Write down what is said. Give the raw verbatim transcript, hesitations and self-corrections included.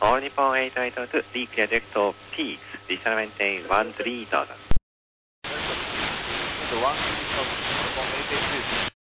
All Nippon eight eight two, declare direct P, Lisa maintain one three, どうぞ。 one three, eight eight two.